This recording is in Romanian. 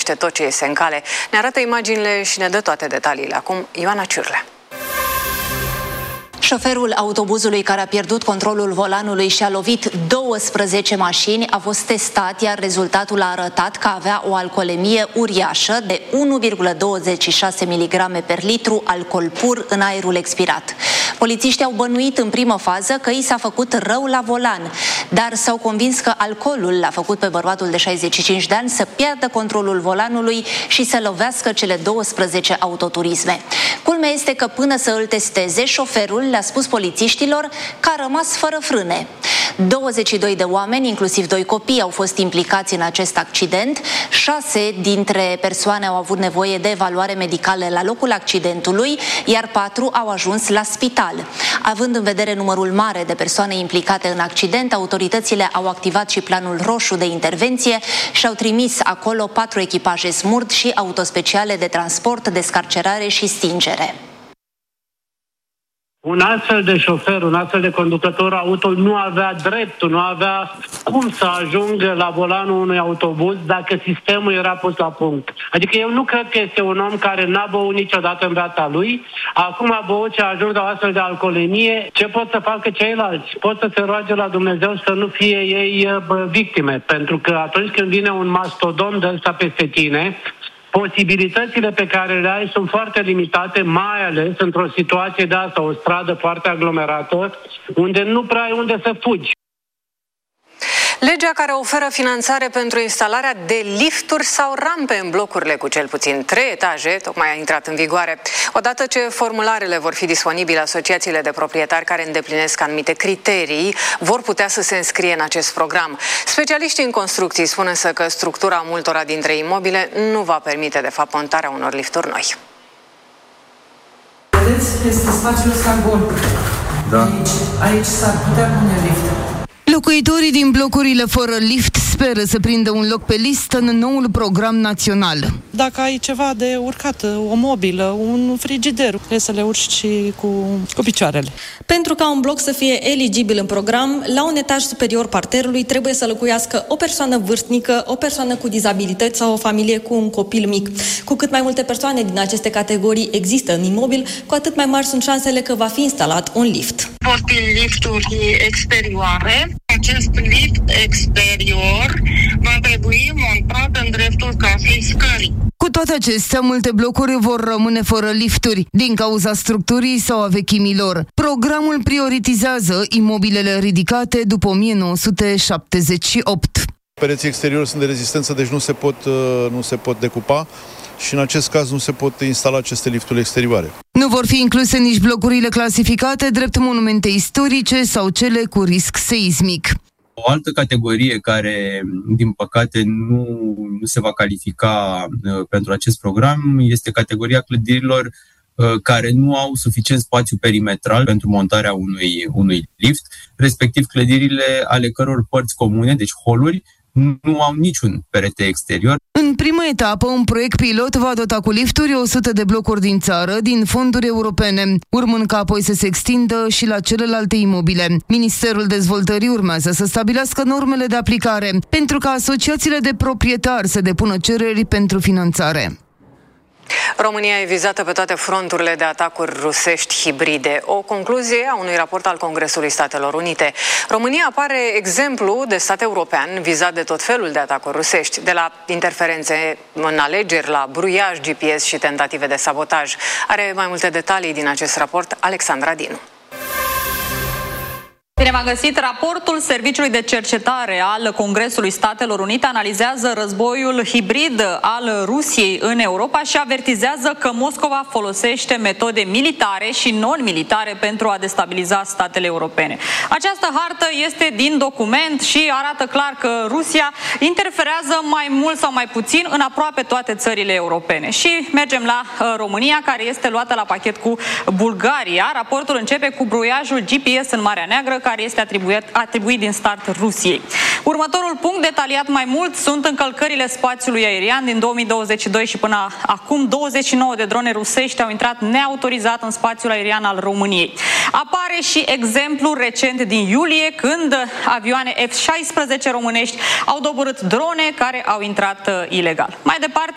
oprește tot ce iese în cale. Ne arată imaginile și ne dă toate detaliile. Acum, Ioana Ciurlea. Șoferul autobuzului care a pierdut controlul volanului și a lovit 12 mașini a fost testat, iar rezultatul a arătat că avea o alcoolemie uriașă de 1,26 mg per litru alcool pur în aerul expirat. Polițiștii au bănuit în primă fază că i s-a făcut rău la volan, dar s-au convins că alcoolul l-a făcut pe bărbatul de 65 de ani să piardă controlul volanului și să lovească cele 12 autoturisme. Culmea este că până să îl testeze, șoferul le-a spus polițiștilor că a rămas fără frâne. 22 de oameni, inclusiv 2 copii, au fost implicați în acest accident. 6 dintre persoane au avut nevoie de evaluare medicală la locul accidentului, iar 4 au ajuns la spital. Având în vedere numărul mare de persoane implicate în accident, autoritățile au activat și planul roșu de intervenție și au trimis acolo 4 echipaje SMURD și autospeciale de transport, descarcerare și stingere. Un astfel de șofer, un astfel de conducător auto nu avea dreptul, nu avea cum să ajungă la volanul unui autobuz dacă sistemul era pus la punct. Adică eu nu cred că este un om care n-a băut niciodată în viața lui, acum a băut și a ajuns la o astfel de alcoolemie. Ce pot să facă ceilalți? Pot să se roage la Dumnezeu să nu fie ei victime, pentru că atunci când vine un mastodon de ăsta peste tine, posibilitățile pe care le ai sunt foarte limitate, mai ales într-o situație de asta, o stradă foarte aglomerată, unde nu prea ai unde să fugi. Legea care oferă finanțare pentru instalarea de lifturi sau rampe în blocurile cu cel puțin 3 etaje tocmai a intrat în vigoare. Odată ce formularele vor fi disponibile, asociațiile de proprietari care îndeplinesc anumite criterii vor putea să se înscrie în acest program. Specialiștii în construcții spun însă că structura multora dintre imobile nu va permite de fapt montarea unor lifturi noi. Vedeți, este spațiul ăsta gol. Da. Aici s-ar putea pune lift. Locuitorii din blocurile fără lift speră să prindă un loc pe listă în noul program național. Dacă ai ceva de urcat, o mobilă, un frigider, trebuie să le urci și cu picioarele. Pentru ca un bloc să fie eligibil în program, la un etaj superior parterului trebuie să locuiască o persoană vârstnică, o persoană cu dizabilități sau o familie cu un copil mic. Cu cât mai multe persoane din aceste categorii există în imobil, cu atât mai mari sunt șansele că va fi instalat un lift. Vor fi lifturi exterioare. Acest lift exterior va trebui montat în dreptul casei scării. Cu toate acestea, multe blocuri vor rămâne fără lifturi, din cauza structurii sau a vechimilor. Programul prioritizează imobilele ridicate după 1978. Pereții exteriori sunt de rezistență, deci nu se pot decupa și în acest caz nu se pot instala aceste lifturi exterioare. Nu vor fi incluse nici blocurile clasificate drept monumente istorice sau cele cu risc seismic. O altă categorie care, din păcate, nu se va califica pentru acest program este categoria clădirilor care nu au suficient spațiu perimetral pentru montarea unui lift, respectiv clădirile ale căror părți comune, deci holuri, nu au niciun perete exterior. În prima etapă, un proiect pilot va dota cu lifturi 100 de blocuri din țară, din fonduri europene, urmând ca apoi să se extindă și la celelalte imobile. Ministerul Dezvoltării urmează să stabilească normele de aplicare pentru ca asociațiile de proprietari să depună cereri pentru finanțare. România e vizată pe toate fronturile de atacuri rusești hibride. O concluzie a unui raport al Congresului Statelor Unite. România apare exemplu de stat european vizat de tot felul de atacuri rusești, de la interferențe în alegeri, la bruiaj, GPS și tentative de sabotaj. Are mai multe detalii din acest raport Alexandra Dinu. Bine v-am găsit. Raportul Serviciului de Cercetare al Congresului Statelor Unite analizează războiul hibrid al Rusiei în Europa și avertizează că Moscova folosește metode militare și non-militare pentru a destabiliza statele europene. Această hartă este din document și arată clar că Rusia interferează mai mult sau mai puțin în aproape toate țările europene. Și mergem la România, care este luată la pachet cu Bulgaria. Raportul începe cu bruiajul GPS în Marea Neagră, care este atribuit din start Rusiei. Următorul punct, detaliat mai mult, sunt încălcările spațiului aerian. Din 2022 și până acum, 29 de drone rusești au intrat neautorizat în spațiul aerian al României. Apare și exemplu recent din iulie, când avioane F-16 românești au doborât drone care au intrat ilegal. Mai departe,